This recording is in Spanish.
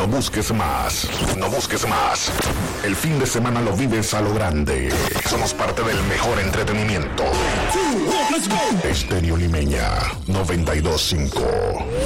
No busques más. No busques más. El fin de semana lo vives a lo grande. Somos parte del mejor entretenimiento. Estéreo Limeña 92.5.